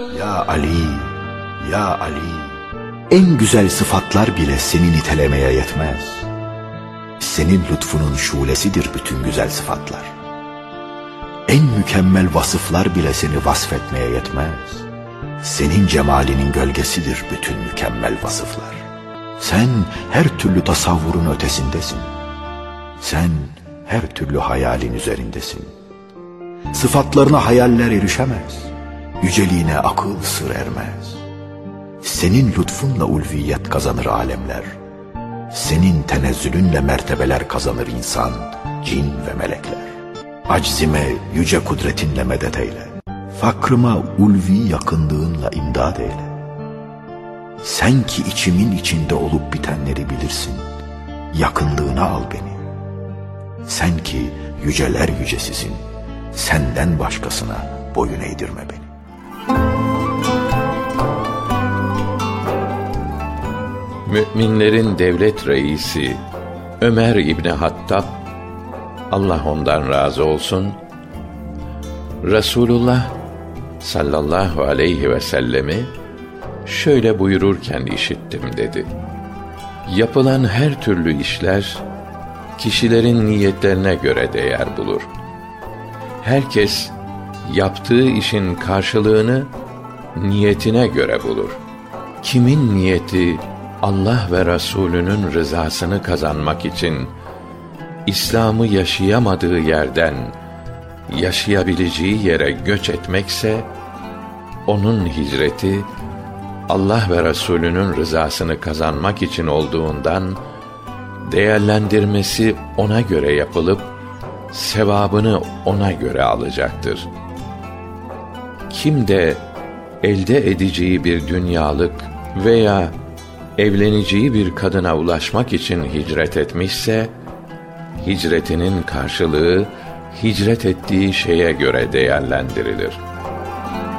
Ya Ali, ya Ali, en güzel sıfatlar bile seni nitelemeye yetmez. Senin lütfunun şulesidir bütün güzel sıfatlar. En mükemmel vasıflar bile seni vasfetmeye yetmez. Senin cemalinin gölgesidir bütün mükemmel vasıflar. Sen her türlü tasavvurun ötesindesin. Sen her türlü hayalin üzerindesin. Sıfatlarına hayaller erişemez. Yüceliğine akıl sır ermez. Senin lütfunla ulviyet kazanır alemler. Senin tenezzülünle mertebeler kazanır insan, cin ve melekler. Aczime yüce kudretinle medet eyle. Fakrıma ulvi yakınlığınla imdad eyle. Sen ki içimin içinde olup bitenleri bilirsin, yakınlığına al beni. Sen ki yüceler yücesisin, senden başkasına boyun eğdirme beni. Müminlerin devlet reisi Ömer İbni Hattab, Allah ondan razı olsun, Resulullah sallallahu aleyhi ve sellemi şöyle buyururken işittim dedi. Yapılan her türlü işler kişilerin niyetlerine göre değer bulur. Herkes yaptığı işin karşılığını niyetine göre bulur. Kimin niyeti Allah ve Resulünün rızasını kazanmak için İslam'ı yaşayamadığı yerden yaşayabileceği yere göç etmekse, onun hicreti Allah ve Resulünün rızasını kazanmak için olduğundan değerlendirmesi ona göre yapılıp sevabını ona göre alacaktır. Kim de elde edeceği bir dünyalık veya evleneceği bir kadına ulaşmak için hicret etmişse, hicretinin karşılığı hicret ettiği şeye göre değerlendirilir.